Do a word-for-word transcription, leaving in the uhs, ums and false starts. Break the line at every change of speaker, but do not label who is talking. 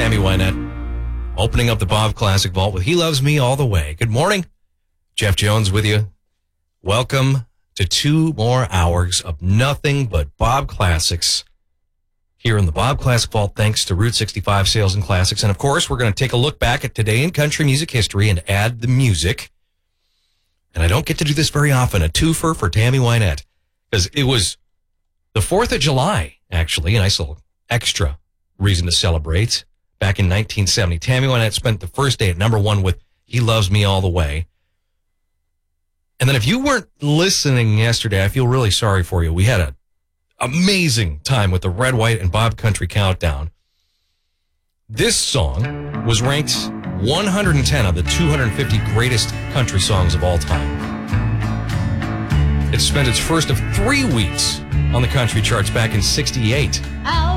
Tammy Wynette, opening up the Bob Classic Vault with He Loves Me All the Way. Good morning. Jeff Jones with you. Welcome to two more hours of nothing but Bob Classics here in the Bob Classic Vault, thanks to Route sixty-five Sales and Classics. And, of course, we're going to take a look back at today in country music history and add the music. And I don't get to do this very often, a twofer for Tammy Wynette, because it was the fourth of July, actually, a nice little extra reason to celebrate. Back in nineteen seventy, Tammy Wynette spent the first day at number one with He Loves Me All the Way. And then if you weren't listening yesterday, I feel really sorry for you. We had an amazing time with the Red, White, and Bob Country Countdown. This song was ranked one hundred ten of the two hundred fifty greatest country songs of all time. It spent its first of three weeks on the country charts back in sixty-eight.